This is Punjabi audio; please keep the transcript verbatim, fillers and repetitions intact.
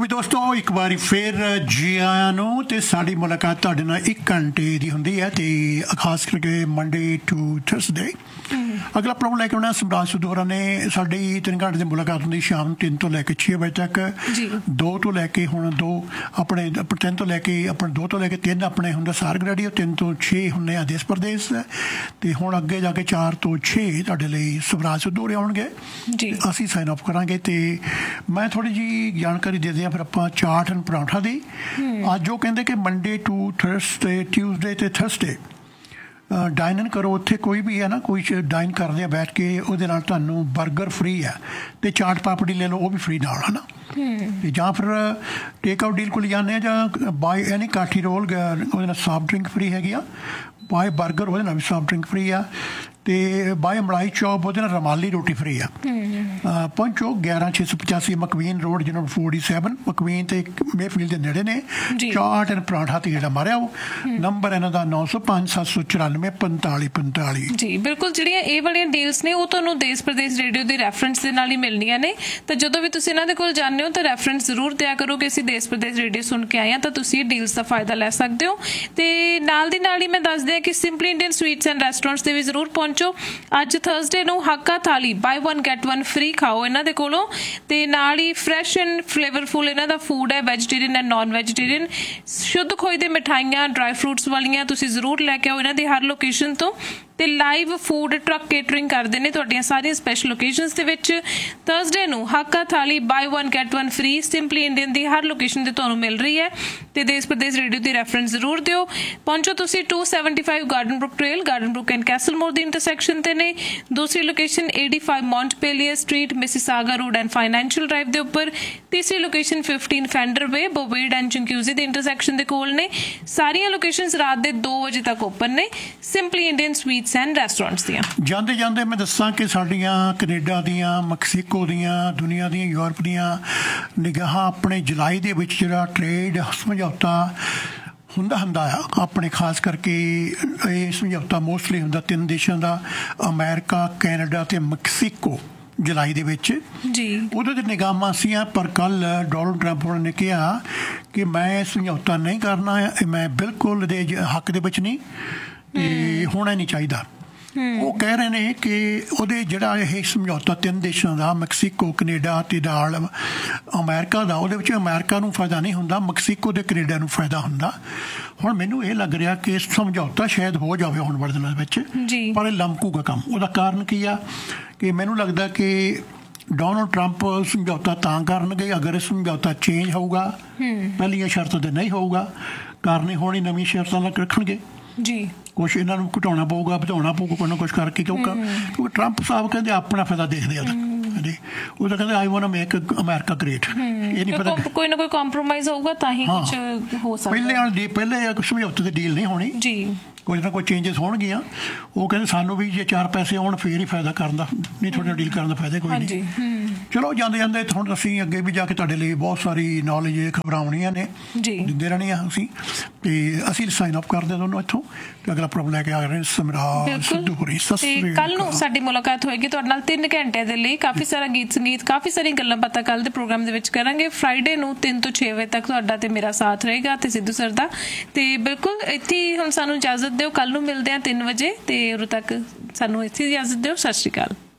ਵੀ ਦੋਸਤੋ ਇੱਕ ਵਾਰੀ ਫਿਰ ਜੀ ਆਇਆਂ ਨੂੰ ਤੇ ਸਾਡੀ ਮੁਲਾਕਾਤ ਤੁਹਾਡੇ ਨਾਲ ਇੱਕ ਘੰਟੇ ਦੀ ਹੁੰਦੀ ਹੈ ਤੇ ਖਾਸ ਕਰਕੇ ਮੰਡੇ ਟੂ ਥਰਸਡੇ ਅਗਲਾ ਪ੍ਰੋਗਰਾਮ ਲੈ ਕੇ ਆਉਣਾ ਸਮਰਾਜ ਸਿੱਧੂ ਹੋਰਾਂ ਨੇ। ਸਾਡੀ ਤਿੰਨ ਘੰਟੇ ਦੀ ਮੁਲਾਕਾਤ ਹੁੰਦੀ ਸ਼ਾਮ ਨੂੰ ਤਿੰਨ ਤੋਂ ਲੈ ਕੇ ਛੇ ਵਜੇ ਤੱਕ, ਦੋ ਤੋਂ ਲੈ ਕੇ ਹੁਣ ਦੋ ਆਪਣੇ ਤਿੰਨ ਤੋਂ ਲੈ ਕੇ ਆਪਣੇ ਦੋ ਤੋਂ ਲੈ ਕੇ ਤਿੰਨ ਆਪਣੇ ਹੁੰਦਾ ਸਾਰਗ ਰੇਡੀਓ, ਤਿੰਨ ਤੋਂ ਛੇ ਹੁੰਦੇ ਆ ਦੇਸ਼ ਪ੍ਰਦੇਸ਼ ਤੇ ਹੁਣ ਅੱਗੇ ਜਾ ਕੇ ਚਾਰ ਤੋਂ ਛੇ ਤੁਹਾਡੇ ਲਈ ਸਮਰਾਜ ਸਿੱਧੂ ਹੋਰੇ ਆਉਣਗੇ, ਅਸੀਂ ਸਾਈਨ ਅਪ ਕਰਾਂਗੇ। ਤੇ ਮੈਂ ਥੋੜ੍ਹੀ ਜਿਹੀ ਜਾਣਕਾਰੀ ਦੇ ਦਿਆਂ ਫਿਰ ਆਪਾਂ ਚਾਟ ਐਂਡ ਪਰਾਂਠਾ ਦੀ। ਅੱਜ ਉਹ ਕਹਿੰਦੇ ਕਿ ਮੰਡੇ ਟੂ ਥਰਸਡੇ ਟਿਊਜ਼ਡੇ ਤੇ ਥਰਸਡੇ ਡਾਈਨ ਇਨ ਕਰੋ, ਉੱਥੇ ਕੋਈ ਵੀ ਹੈ ਨਾ ਕੋਈ ਡਾਈਨ ਕਰਦੇ ਆ ਬੈਠ ਕੇ, ਉਹਦੇ ਨਾਲ ਤੁਹਾਨੂੰ ਬਰਗਰ ਫ੍ਰੀ ਹੈ ਤੇ ਚਾਟ ਪਾਪੜੀ ਲੈ ਲਓ ਉਹ ਵੀ ਫ੍ਰੀ ਨਾਲ ਹੈ ਨਾ। ਅਤੇ ਜਾਂ ਫਿਰ ਟੇਕ ਆਊਟ ਡੀਲ ਕੋਲ ਜਾਂਦੇ ਆ ਜਾਂ ਬਾਏ ਐਨੀ ਕਾਠੀ ਰੋਲ ਉਹਦੇ ਨਾਲ ਸਾਫਟ ਡਰਿੰਕ ਫ੍ਰੀ ਹੈਗੀ ਆ, ਬਾਏ ਬਰਗਰ ਉਹਦੇ ਨਾਲ ਵੀ ਸਾਫਟ ਡਰਿੰਕ ਫ੍ਰੀ ਆ, ਅਤੇ ਬਾਏ ਮਲਾਈ ਚੌਪ ਉਹਦੇ ਨਾਲ ਰੁਮਾਲੀ ਰੋਟੀ ਫ੍ਰੀ ਆ। ਪਹੁੰਚੋ ਗਿਆਰਾਂ ਛੇ ਸੌ ਪਚਾਸੀ ਮਕਵੀਨ ਰੋਡ ਜਿਹਨਾਂ ਫੋਰਟੀ ਸੈਵਨ ਮਕਵੀਨ ਅਤੇ ਮੇਫੀਲਡ ਦੇ ਨੇੜੇ ਨੇ। ਚਾਟ ਐਂਡ ਪਰਾਂਠਾ ਤੇ ਜਿਹੜਾ ਮਾਰਿਆ ਉਹ ਨੰਬਰ ਇਹਨਾਂ ਦਾ ਨੌ ਸੌ ਪੰਜ ਸੱਤ ਸੌ ਚੁਰਾਨਵੇਂ ਪੰਤਾਲੀ ਪੰਤਾਲੀ। ਜੀ ਬਿਲਕੁਲ, ਜਿਹੜੀਆਂ ਇਹ ਵਾਲੀਆਂ ਡੀਲਸ ਨੇ ਉਹ ਤੁਹਾਨੂੰ ਦੇਸ਼ ਪ੍ਰਦੇਸ਼ ਰੇਡੀਓ ਦੇ ਰੈਫਰੈਂਸ ਦੇ ਨਾਲ ਹੀ ਮਿਲਣੀਆਂ ਨੇ। ਤਾਂ ਜਦੋਂ ਵੀ ਤੁਸੀਂ ਇਹਨਾਂ ਦੇ ਕੋਲ ਜਾਂਦੇ ਹੋ ਤਾਂ ਰੈਫਰੈਂਸ ਜ਼ਰੂਰ ਦਿਆ ਕਰੋ ਕਿ ਅਸੀਂ ਦੇਸ਼ ਪ੍ਰਦੇਸ਼ ਰੇਡੀਓ ਸੁਣ ਕੇ ਆਏ ਹਾਂ, ਤਾਂ ਤੁਸੀਂ ਇਹ ਡੀਲਸ ਦਾ ਫਾਇਦਾ ਲੈ ਸਕਦੇ ਹੋ। ਅਤੇ ਨਾਲ ਦੀ ਨਾਲ ਹੀ ਮੈਂ ਦੱਸਦੀ ਹਾਂ ਕਿ simply Indian sweets and restaurants ਦੇ ਵੀ ਜ਼ਰੂਰ ਪਹੁੰਚੋ। ਅੱਜ ਥਰਸਡੇ ਨੂੰ ਹਾਕਾ ਥਾਲੀ ਬਾਈ ਵਨ ਗੈਟ ਵਨ ਫ੍ਰੀ ਖਾਓ ਇਹਨਾਂ ਦੇ ਕੋਲੋਂ, ਤੇ ਨਾਲ ਹੀ ਫਰੈਸ਼ ਐਂਡ ਫਲੇਵਰਫੁਲ ਇਹਨਾਂ ਦਾ ਫੂਡ ਹੈ, ਵੈਜੀਟੇਰੀਅਨ ਐਂਡ ਨੋਨ ਵੈਜੀਟੇਰੀਅਨ। ਸ਼ੁੱਧ ਖੋਏ ਦੇ ਮਿਠਾਈਆਂ ਡਰਾਈ ਫਰੂਟਸ ਵਾਲੀਆਂ ਤੁਸੀਂ ਜ਼ਰੂਰ ਲੈ ਕੇ ਆਓ ਇਹਨਾਂ ਦੀ ਹਰ ਲੋਕੇਸ਼ਨ ਤੋਂ। ਤੇ ਲਾਈਵ ਫੂਡ ਟਰੱਕ ਕੇਟਰਿੰਗ ਕਰਦੇ ਨੇ ਤੁਹਾਡੀਆਂ ਸਾਰੀਆਂ ਸਪੈਸ਼ਲ ਓਕੇਜ਼ਨਸ ਦੇ ਵਿੱਚ। ਥਰਸਡੇ ਨੂੰ ਹਾਕਾ ਥਾਲੀ ਬਾਈ one get one free simply Indian ਦੀ ਹਰ ਲੋਕੇਸ਼ਨ ਤੇ ਤੁਹਾਨੂੰ ਮਿਲ ਰਹੀ ਹੈ। ਤੇ ਦੇਸ਼ ਪ੍ਰਦੇਸ਼ ਰੇਡੀਓ ਦੀ ਰੈਫਰੈਂਸ ਜ਼ਰੂਰ ਦਿਓ। ਪਹੁੰਚੋ ਤੁਸੀਂ to seventy five garden Brook trail, garden Brook and Castell more the intersection ਤੇ ਨੇ। ਦੂਸਰੀ location eighty five ਮੌਂਟਪੇਲੀਅਰ street Mississauga road and financial drive ਦੇ ਉੱਪਰ। ਤੀਸਰੀ location fifteen fender way ਬੋਵੇਡ and ਚੰਕਿਊਜ਼ੀ ਦੇ ਇੰਟਰਸੈਕਸ਼ਨ ਦੇ ਕੋਲ ਨੇ। ਸਾਰੀਆਂ ਲੋਕੇਸ਼ਨਸ ਰਾਤ ਦੇ ਦੋ ਵਜੇ ਤੱਕ ਓਪਨ ਨੇ simply Indian sweets and restaurants ਦੀਆਂ। ਜਾਂਦੇ ਜਾਂਦੇ ਮੈਂ ਦੱਸਾਂ ਕਿ ਸਾਡੀਆਂ ਕੈਨੇਡਾ ਦੀਆਂ, ਮੈਕਸੀਕੋ ਦੀਆਂ, ਦੁਨੀਆ ਦੀਆਂ, ਯੂਰਪ ਦੀਆਂ ਨਿਗਾਹਾਂ ਆਪਣੇ ਜੁਲਾਈ ਦੇ ਵਿੱਚ ਜਿਹੜਾ ਟਰੇਡ ਸਮਝੌਤਾ ਹੁੰਦਾ ਹੁੰਦਾ ਆ ਆਪਣੇ, ਖਾਸ ਕਰਕੇ ਇਹ ਸਮਝੌਤਾ ਮੋਸਟਲੀ ਹੁੰਦਾ ਤਿੰਨ ਦੇਸ਼ਾਂ ਦਾ, ਅਮਰੀਕਾ, ਕੈਨੇਡਾ ਅਤੇ ਮੈਕਸੀਕੋ ਜੁਲਾਈ ਦੇ ਵਿੱਚ ਜੀ। ਉਹਦੇ 'ਤੇ ਨਿਗਾਹਾਂ ਸੀਆਂ, ਪਰ ਕੱਲ੍ਹ ਡੋਨਲਡ ਟਰੰਪ ਹੋਰਾਂ ਨੇ ਕਿਹਾ ਕਿ ਮੈਂ ਸਮਝੌਤਾ ਨਹੀਂ ਕਰਨਾ, ਮੈਂ ਬਿਲਕੁਲ ਦੇ ਹੱਕ ਦੇ ਵਿੱਚ ਨਹੀਂ ਅਤੇ ਹੋਣਾ ਨਹੀਂ ਚਾਹੀਦਾ। ਉਹ ਕਹਿ ਰਹੇ ਨੇ ਕਿ ਉਹਦੇ ਜਿਹੜਾ ਇਹ ਸਮਝੌਤਾ ਤਿੰਨ ਦੇਸ਼ਾਂ ਦਾ ਮੈਕਸੀਕੋ, ਕੈਨੇਡਾ ਅਤੇ ਨਾਲ ਅਮਰੀਕਾ ਦਾ, ਉਹਦੇ ਵਿੱਚ ਅਮਰੀਕਾ ਨੂੰ ਫਾਇਦਾ ਨਹੀਂ ਹੁੰਦਾ, ਮੈਕਸੀਕੋ ਅਤੇ ਕੈਨੇਡਾ ਨੂੰ ਫਾਇਦਾ ਹੁੰਦਾ। ਹੁਣ ਮੈਨੂੰ ਇਹ ਲੱਗ ਰਿਹਾ ਕਿ ਸਮਝੌਤਾ ਸ਼ਾਇਦ ਹੋ ਜਾਵੇ ਹੁਣ ਵਾਲੇ ਦਿਨਾਂ ਵਿੱਚ, ਪਰ ਇਹ ਲਮਕੂਗਾ ਕੰਮ। ਉਹਦਾ ਕਾਰਨ ਕੀ ਆ ਕਿ ਮੈਨੂੰ ਲੱਗਦਾ ਕਿ ਡੋਨਲਡ ਟਰੰਪ ਸਮਝੌਤਾ ਤਾਂ ਕਰਨਗੇ ਅਗਰ ਇਹ ਸਮਝੌਤਾ ਚੇਂਜ ਹੋਊਗਾ, ਪਹਿਲੀਆਂ ਸ਼ਰਤਾਂ 'ਤੇ ਨਹੀਂ ਹੋਊਗਾ, ਕਾਰਨ ਹੋਣੀ ਨਵੀਂ ਸ਼ਰਤਾਂ ਦਾ ਰੱਖਣਗੇ ਜੀ। ਕੁਛ ਇਹਨਾਂ ਨੂੰ ਘਟਾਉਣਾ ਪਊਗਾ, ਵਧਾਉਣਾ ਪਊਗਾ, ਕੁਛ ਨਾ ਕੁਛ ਕਰਕੇ, ਕਿਉਂਕਿ ਕਿਉਂਕਿ ਟਰੰਪ ਸਾਹਿਬ ਕਹਿੰਦੇ ਆਪਣਾ ਫਾਇਦਾ ਦੇਖਦੇ ਆ। ਹਾਂਜੀ, ਉਹ ਤਾਂ ਕਹਿੰਦੇ I want to make America great. ਇਹ ਨਹੀਂ ਪਤਾ ਕੋਈ ਨਾ ਕੋਈ ਕੰਪਰੋਮਾਈਜ਼ ਹੋਊਗਾ ਤਾਂ ਹੀ ਕੁਛ ਹੋ ਸਕਦਾ। ਪਹਿਲੇ ਵਾਲੀ ਪਹਿਲੇ ਸਮਝੌਤੇ ਦੀ ਡੀਲ ਨਹੀਂ ਹੋਣੀ ਜੀ, ਕੁਝ ਨਾ ਕੋਈ ਚੇਂਜਸ ਹੋਣਗੀਆਂ। ਉਹ ਕਹਿੰਦੇ ਸਾਨੂੰ ਵੀ ਜੇ ਚਾਰ ਪੈਸੇ ਆਉਣ ਫੇਰ ਹੀ ਫਾਇਦਾ ਕਰਨ ਦਾ, ਨਹੀਂ ਤੁਹਾਡੇ ਨਾਲ ਡੀਲ ਕਰਨ ਦਾ ਫਾਇਦਾ ਕੋਈ ਨਹੀਂ। ਚਲੋ ਜਾਂਦੇ ਜਾਂਦੇ ਹੁਣ ਅਸੀਂ ਅੱਗੇ ਵੀ ਜਾ ਕੇ ਤੁਹਾਡੇ ਲਈ ਬਹੁਤ ਸਾਰੀ ਨੌਲੇਜ ਖਬਰਾਂ ਆਉਣੀਆਂ ਨੇ ਜੀ, ਦਿੰਦੇ ਰਹਿਣੀਆਂ ਅਸੀਂ। ਅਤੇ ਅਸੀਂ ਸਾਈਨ ਅਪ ਕਰਦੇ ਦੋਨੋਂ ਇੱਥੋਂ, ਅਤੇ ਅਗਲਾ ਪ੍ਰੋਗਰਾਮ ਲੈ ਕੇ ਆ ਰਹੇ ਸਮਰਾਜ ਸਿੱਧੂ ਹੋਰੀ। ਕੱਲ੍ਹ ਨੂੰ ਸਾਡੀ ਮੁਲਾਕਾਤ ਹੋਏਗੀ ਤੁਹਾਡੇ ਨਾਲ ਤਿੰਨ ਘੰਟੇ ਦੇ ਲਈ। ਕਾਫੀ ਸਾਰਾ ਗੀਤ ਸੰਗੀਤ, ਕਾਫੀ ਸਾਰੀਆਂ ਗੱਲਾਂ ਬਾਤਾਂ ਕੱਲ੍ਹ ਦੇ ਪ੍ਰੋਗਰਾਮ ਦੇ ਵਿੱਚ ਕਰਾਂਗੇ। ਫਰਾਈਡੇ ਨੂੰ ਤਿੰਨ ਤੋਂ ਛੇ ਵਜੇ ਤੱਕ ਤੁਹਾਡਾ ਅਤੇ ਮੇਰਾ ਸਾਥ ਰਹੇਗਾ ਅਤੇ ਸਿੱਧੂ ਸਰ ਦਾ। ਅਤੇ ਬਿਲਕੁਲ ਇੱਥੇ ਹੁਣ ਸਾਨੂੰ ਇਜਾਜ਼ਤ ਦਿਓ, ਕੱਲ੍ਹ ਨੂੰ ਮਿਲਦੇ ਹਾਂ ਤਿੰਨ ਵਜੇ, ਅਤੇ ਉਦੋਂ ਤੱਕ ਸਾਨੂੰ ਇੱਥੇ ਇਜਾਜ਼ਤ ਦਿਓ। ਸਤਿ ਸ਼੍ਰੀ ਅਕਾਲ।